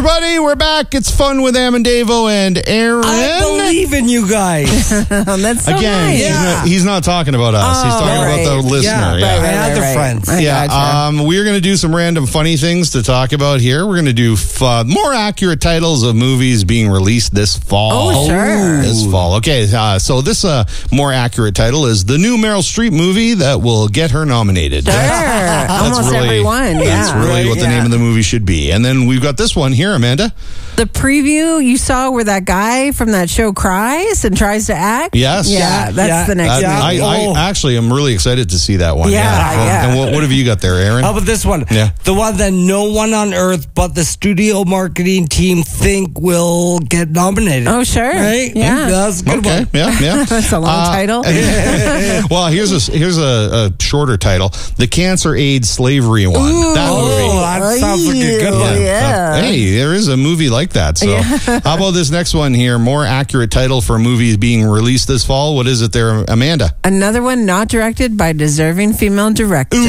everybody. We're back. It's Fun with Am and Davo and Aaron. I believe in you guys. That's so Again, nice. he's not talking about us. He's talking about the listener. Yeah, my other friends. We're going to do some random funny things to talk about here. We're going to do more accurate titles of movies being released this fall. Oh, sure. This fall. Okay, so this more accurate title is the new Meryl Streep movie that will get her nominated. Sure. Almost really, everyone. That's really what the name of the movie should be. And then we've got this one here, Amanda. The preview you saw where that guy from that show cries and tries to act? Yes. Yeah, that's the next one. I actually am really excited to see that one. Yeah. And what have you got there, Aaron? How about this one? Yeah. The one that no one on earth but the studio marketing team think will get nominated. Oh, sure. Right? Yeah. That's a good one. Yeah. That's a long title. Well, here's a shorter title. The Cancer, AIDS, Slavery one. Ooh. That movie. That sounds like a good one. Yeah. Hey, there is a movie like that. So, how about this next one here? More accurate title for movies being released this fall. What is it there, Amanda? Another one not directed by deserving female director.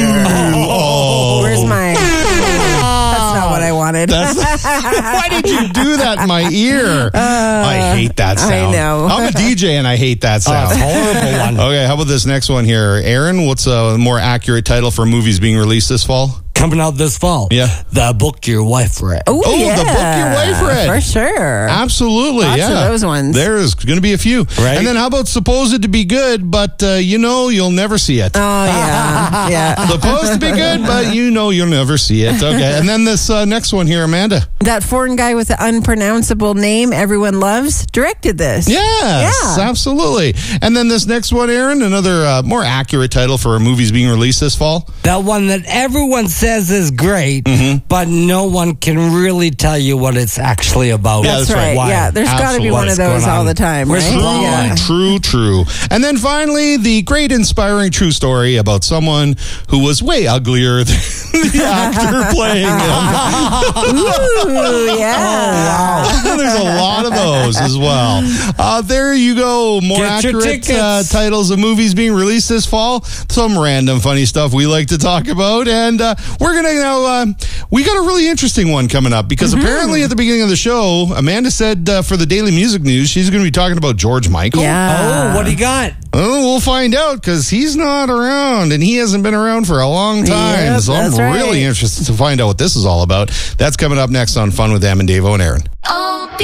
Oh. Where's my... That's not what I wanted. Why did you do that in my ear? I hate that sound. I know. I'm a DJ and I hate that sound. It's a horrible one. Okay, how about this next one here? Aaron, what's a more accurate title for movies being released this fall? Coming out this fall. Yeah. The book your wife read. Oh, yeah. The book your wife read. For sure. Absolutely, Lots of those ones. There's going to be a few. Right. And then how about supposed to be good, but you'll never see it. Oh, yeah. Yeah. Supposed to be good, but you'll never see it. Okay. And then this next one here, Amanda. That foreign guy with the unpronounceable name everyone loves directed this. Yes, absolutely. And then this next one, Aaron, another more accurate title for movies being released this fall. That one that everyone says is great, but no one can really tell you what it's actually about. Yeah, That's right. Why. Yeah, there's got to be one of those all the time, Where's right? the plot line? True. And then finally, the great inspiring true story about someone who was way uglier than the actor playing him. Ooh, yeah. Oh, wow. There's a lot of those as well. There you go. More Get your accurate tickets. titles of movies being released this fall. Some random funny stuff we like to talk about. And we're going to now, we got a really interesting one coming up because apparently at the beginning of the show, Amanda said for the Daily Music News, she's going to be talking about George Michael. Yeah. Oh, what do you got? Oh, we'll find out because he's not around and he hasn't been around for a long time. Yep, So I'm that's right. really interested to find out what this is all about. That's coming up next on Fun with Am and Davo and Aaron.